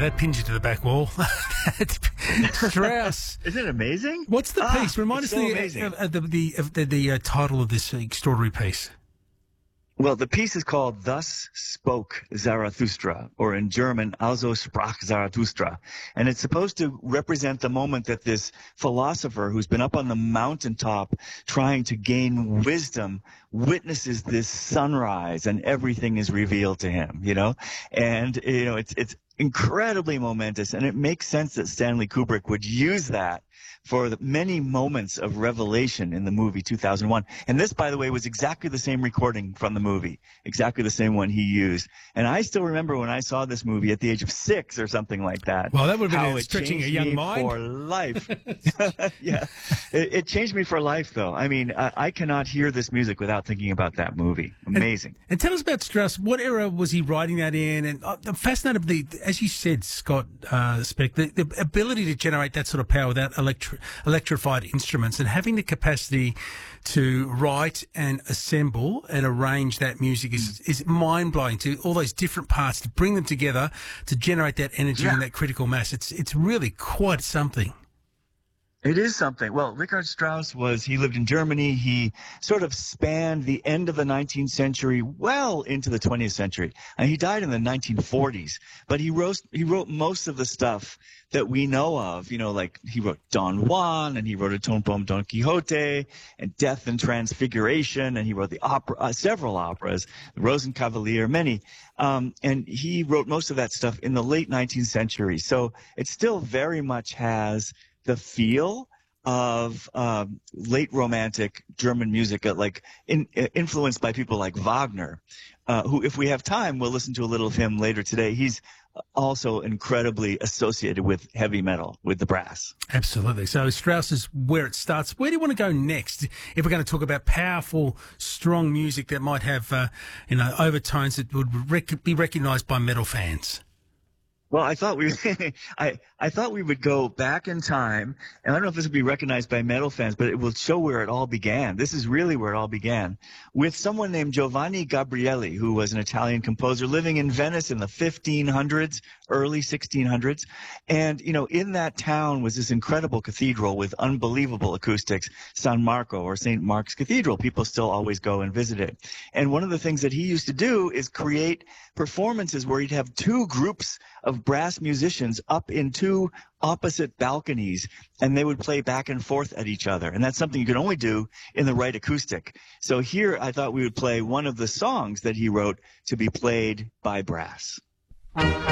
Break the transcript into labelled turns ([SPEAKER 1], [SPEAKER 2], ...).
[SPEAKER 1] that pins you to the back wall. Strauss.
[SPEAKER 2] Isn't it amazing?
[SPEAKER 1] What's the piece? Remind us
[SPEAKER 2] so amazing.
[SPEAKER 1] of the title of this extraordinary piece.
[SPEAKER 2] Well, the piece is called Thus Spoke Zarathustra, or in German, Also sprach Zarathustra. And it's supposed to represent the moment that this philosopher who's been up on the mountaintop trying to gain wisdom witnesses this sunrise and everything is revealed to him, you know? And, you know, it's incredibly momentous, and it makes sense that Stanley Kubrick would use that for the many moments of revelation in the movie 2001. And this, by the way, was exactly the same recording from the movie, exactly the same one he used. And I still remember when I saw this movie at the age of 6 or something like that.
[SPEAKER 1] Well, that would have been
[SPEAKER 2] it
[SPEAKER 1] stretching a
[SPEAKER 2] changed
[SPEAKER 1] young
[SPEAKER 2] me
[SPEAKER 1] mind.
[SPEAKER 2] for life. Yeah. It changed me for life, though. I mean, I cannot hear this music without thinking about that movie. Amazing.
[SPEAKER 1] And tell us about Strauss. What era was he writing that in? And I'm fascinated with as you said, Scott Speck, the ability to generate that sort of power without electrified instruments and having the capacity to write and assemble and arrange that music is mind-blowing, to all those different parts, to bring them together to generate that energy and that critical mass. It's really quite something.
[SPEAKER 2] It is something. Well, Richard Strauss he lived in Germany. He sort of spanned the end of the 19th century well into the 20th century. And he died in the 1940s. But he wrote most of the stuff that we know of, you know, like he wrote Don Juan, and he wrote a tone poem, Don Quixote, and Death and Transfiguration, and he wrote the opera, several operas, the Rosenkavalier, many. And he wrote most of that stuff in the late 19th century. So it still very much has the feel of late romantic German music, influenced by people like Wagner, who, if we have time, we'll listen to a little of him later today. He's also incredibly associated with heavy metal, with the brass.
[SPEAKER 1] Absolutely. So Strauss is where it starts. Where do you want to go next if we're going to talk about powerful, strong music that might have, overtones that would be recognised by metal fans?
[SPEAKER 2] Well, I thought I thought we would go back in time, and I don't know if this would be recognized by metal fans, but it will show where it all began. This is really where it all began, with someone named Giovanni Gabrieli, who was an Italian composer living in Venice in the 1500s, early 1600s. And, you know, in that town was this incredible cathedral with unbelievable acoustics, San Marco, or St. Mark's Cathedral. People still always go and visit it. And one of the things that he used to do is create performances where he'd have two groups of brass musicians up in two opposite balconies, and they would play back and forth at each other. And that's something you can only do in the right acoustic. So here I thought we would play one of the songs that he wrote to be played by brass.